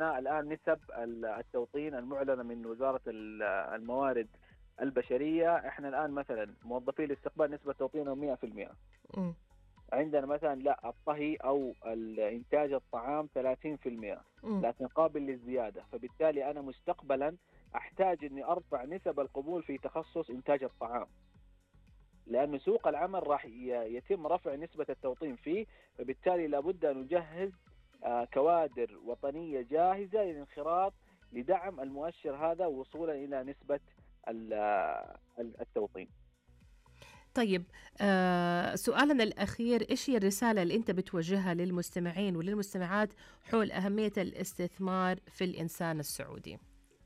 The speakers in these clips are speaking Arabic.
عندنا الآن نسب التوطين المعلنة من وزارة الموارد البشرية. احنا الآن مثلا موظفي الاستقبال نسبة توطينهم 100%. مم. عندنا مثلا لا، الطهي أو الإنتاج الطعام 30%، مم. لكن قابل للزيادة. فبالتالي أنا مستقبلا أحتاج أني أرفع نسب القبول في تخصص إنتاج الطعام، لأن سوق العمل راح يتم رفع نسبة التوطين فيه. فبالتالي لابد أن نجهز كوادر وطنية جاهزة للانخراط لدعم المؤشر هذا وصولا إلى نسبة التوطين. طيب، سؤالنا الأخير، إيش هي الرسالة اللي أنت بتوجهها للمستمعين وللمستمعات حول أهمية الاستثمار في الإنسان السعودي؟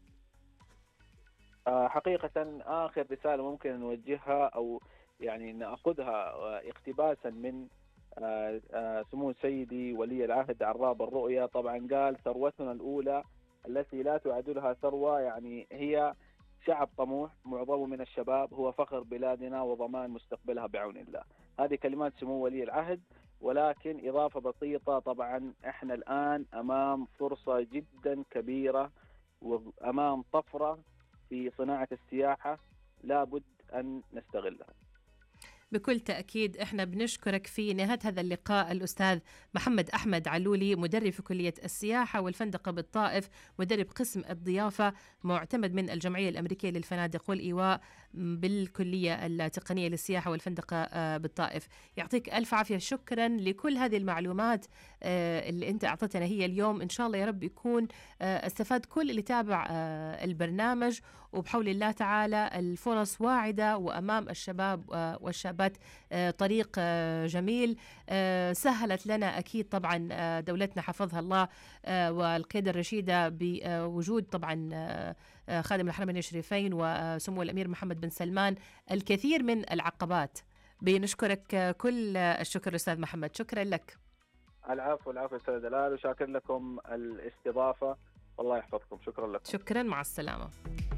حقيقة آخر رسالة ممكن نوجهها أو يعني نأخذها اقتباسا من سمو سيدي ولي العهد عراب الرؤيا. طبعا قال: ثروتنا الأولى التي لا تعادلها ثروة، يعني هي شعب طموح معظمه من الشباب، هو فخر بلادنا وضمان مستقبلها بعون الله. هذه كلمات سمو ولي العهد. ولكن إضافة بسيطة، طبعا احنا الآن أمام فرصة جدا كبيرة وأمام طفرة في صناعة السياحة، لابد أن نستغلها. بكل تأكيد. إحنا بنشكرك في نهاية هذا اللقاء الأستاذ محمد أحمد علولي، مدرب في كلية السياحة والفندقة بالطائف، مدرب قسم الضيافة، معتمد من الجمعية الأمريكية للفنادق والإيواء بالكلية التقنية للسياحة والفندقة بالطائف. يعطيك ألف عافية. شكرا لكل هذه المعلومات اللي أنت أعطتنا هي اليوم. إن شاء الله يا رب يكون استفاد كل اللي تابع البرنامج، وبحول الله تعالى الفرص واعدة وأمام الشباب والشابات طريق جميل سهلت لنا أكيد طبعا دولتنا حفظها الله والقيادة الرشيدة بوجود طبعا خادم الحرمين الشريفين وسمو الأمير محمد بن سلمان الكثير من العقبات. بنشكرك كل الشكر أستاذ محمد. شكرا لك. العفو أستاذ دلال، وشاكر لكم الاستضافة، والله يحفظكم. شكرا لكم. شكرا، مع السلامة.